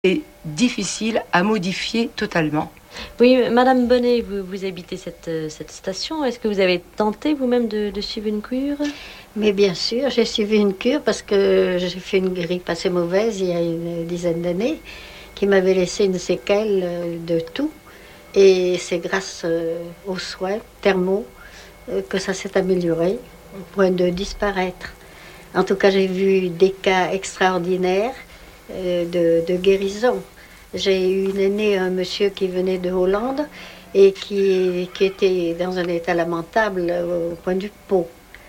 est difficile à modifier totalement. Oui, Madame Bonnet, vous habitez cette station. Est-ce que vous avez tenté vous-même de suivre une cure? Mais bien sûr, j'ai suivi une cure parce que j'ai fait une grippe assez mauvaise il y a une dizaine d'années qui m'avait laissé une séquelle de tout. Et c'est grâce aux soins thermaux que ça s'est amélioré au point de disparaître. En tout cas, j'ai vu des cas extraordinaires de guérison. J'ai eu une année un monsieur qui venait de Hollande et qui était dans un état lamentable au point du pot.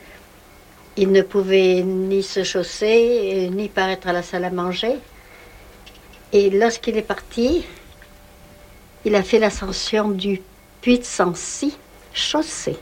Il ne pouvait ni se chausser, ni paraître à la salle à manger. Et lorsqu'il est parti, il a fait l'ascension du puits de Sancy, chaussé.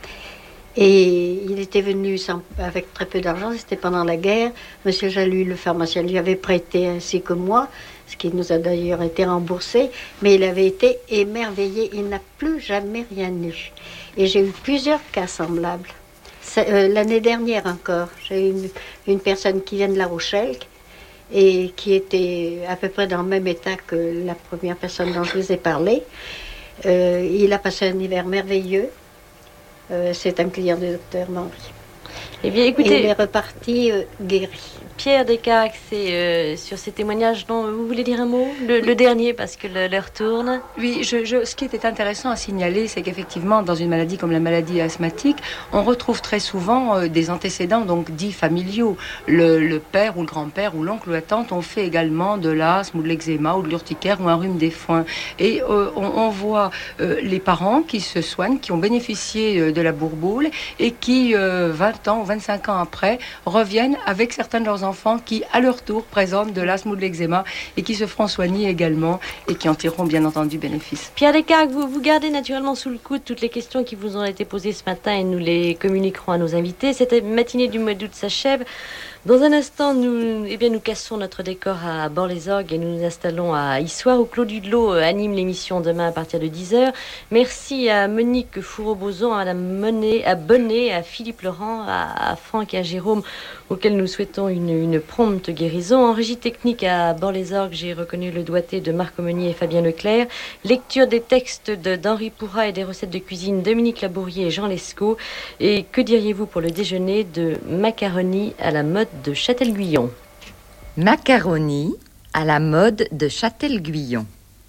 Et il était venu avec très peu d'argent, c'était pendant la guerre. Monsieur Jalut, le pharmacien, lui avait prêté ainsi que moi, ce qui nous a d'ailleurs été remboursé, mais il avait été émerveillé, il n'a plus jamais rien eu. Et j'ai eu plusieurs cas semblables. L'année dernière encore, j'ai eu une personne qui vient de La Rochelle et qui était à peu près dans le même état que la première personne dont je vous ai parlé. Il a passé un hiver merveilleux. C'est un client du docteur Manry. Eh bien, écoutez, et il est reparti guéri. Pierre Descartes, c'est sur ces témoignages dont vous voulez dire un mot, le dernier, parce que l'heure tourne. Oui, ce qui était intéressant à signaler, c'est qu'effectivement, dans une maladie comme la maladie asthmatique, on retrouve très souvent des antécédents, donc dits familiaux. Le père ou le grand-père ou l'oncle ou la tante ont fait également de l'asthme ou de l'eczéma ou de l'urticaire ou un rhume des foins. Et on voit les parents qui se soignent, qui ont bénéficié de la bourboule et qui, 20 ans ou 25 ans après, reviennent avec certains de leurs enfants qui, à leur tour, présentent de l'asthme ou de l'eczéma et qui se feront soigner également et qui en tireront bien entendu bénéfice. Pierre Descartes, vous gardez naturellement sous le coude toutes les questions qui vous ont été posées ce matin et nous les communiquerons à nos invités. Cette matinée du mois d'août s'achève. Dans un instant, nous cassons notre décor à Bord-les-Orgues et nous nous installons à Issoire où Claude Hudelot anime l'émission demain à partir de 10h. Merci à Monique Fourreau-Bozon, à Madame Bonnet, à Philippe Laurent, à Franck et à Jérôme, auxquels nous souhaitons une prompte guérison. En régie technique à Bord-les-Orgues, j'ai reconnu le doigté de Marc Aumonier et Fabien Leclerc. Lecture des textes d'Henri Pourrat et des recettes de cuisine Dominique Labourier et Jean Lescaut. Et que diriez-vous pour le déjeuner de macaroni à la mode de Châtel-Guyon? Macaroni à la mode de Châtel-Guyon.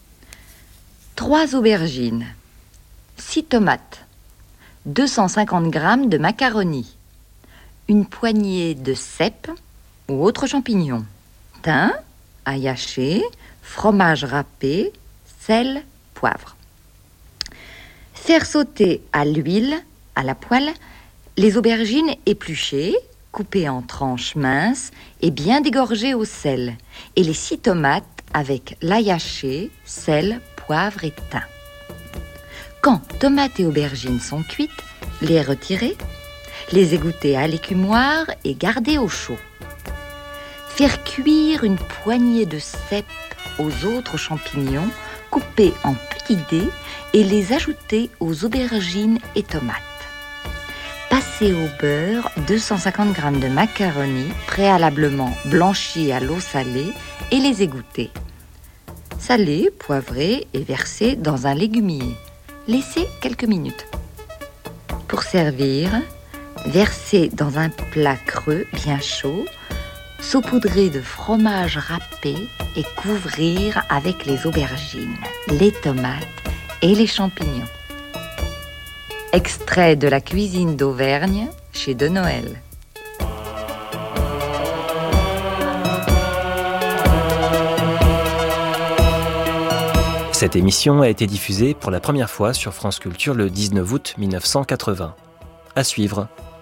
3 aubergines, 6 tomates, 250 g de macaroni, une poignée de cèpes ou autres champignons, thym, ail haché, fromage râpé, sel, poivre. Faire sauter à l'huile, à la poêle, les aubergines épluchées, coupées en tranches minces et bien dégorgées au sel, et les 6 tomates avec l'ail haché, sel, poivre et thym. Quand tomates et aubergines sont cuites, les retirer, les égoutter à l'écumoire et garder au chaud. Faire cuire une poignée de cèpes aux autres champignons, coupés en petits dés et les ajouter aux aubergines et tomates. Passer au beurre 250 g de macaroni préalablement blanchis à l'eau salée et les égoutter. Saler, poivrer et verser dans un légumier. Laisser quelques minutes. Pour servir, verser dans un plat creux bien chaud, saupoudrer de fromage râpé et couvrir avec les aubergines, les tomates et les champignons. Extrait de la cuisine d'Auvergne chez De Noël. Cette émission a été diffusée pour la première fois sur France Culture le 19 août 1980. À suivre.